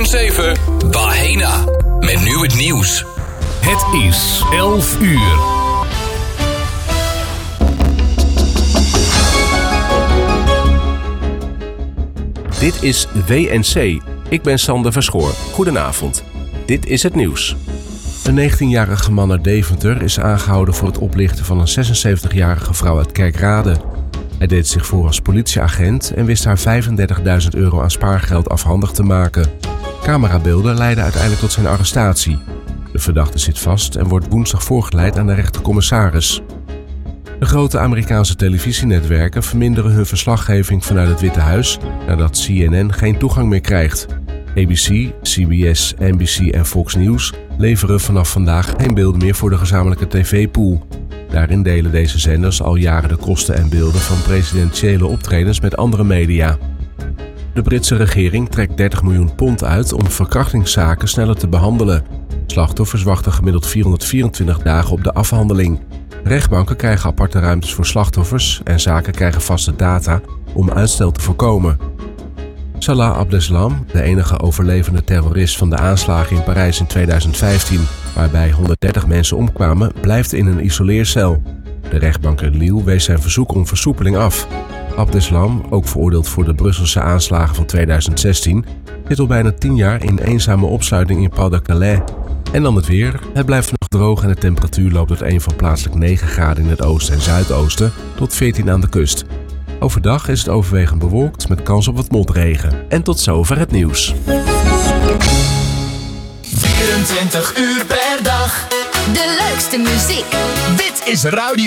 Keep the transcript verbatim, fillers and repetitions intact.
zeven, Bahena. Met nu het nieuws. Het is elf uur. Dit is W N C. Ik ben Sander Verschoor. Goedenavond. Dit is het nieuws. Een negentienjarige man uit Deventer is aangehouden voor het oplichten van een zesenzeventigjarige vrouw uit Kerkrade. Hij deed zich voor als politieagent en wist haar vijfendertigduizend euro aan spaargeld afhandig te maken. Camerabeelden leidden uiteindelijk tot zijn arrestatie. De verdachte zit vast en wordt woensdag voorgeleid aan de rechtercommissaris. De grote Amerikaanse televisienetwerken verminderen hun verslaggeving vanuit het Witte Huis nadat C N N geen toegang meer krijgt. A B C, C B S, N B C en Fox News leveren vanaf vandaag geen beelden meer voor de gezamenlijke tv-pool. Daarin delen deze zenders al jaren de kosten en beelden van presidentiële optredens met andere media. De Britse regering trekt dertig miljoen pond uit om verkrachtingszaken sneller te behandelen. Slachtoffers wachten gemiddeld vierhonderdvierentwintig dagen op de afhandeling. Rechtbanken krijgen aparte ruimtes voor slachtoffers en zaken krijgen vaste data om uitstel te voorkomen. Salah Abdeslam, de enige overlevende terrorist van de aanslagen in Parijs in tweeduizend vijftien, waarbij honderddertig mensen omkwamen, blijft in een isoleercel. De rechtbank in Lille wees zijn verzoek om versoepeling af. Abdeslam, ook veroordeeld voor de Brusselse aanslagen van tweeduizend zestien, zit al bijna tien jaar in eenzame opsluiting in Pas-de-Calais. En dan het weer. Het blijft vannacht droog en de temperatuur loopt uiteen van plaatselijk negen graden in het oosten en zuidoosten tot veertien aan de kust. Overdag is het overwegend bewolkt met kans op wat motregen. En tot zover het nieuws. vierentwintig uur per dag. De leukste muziek. Dit is Radio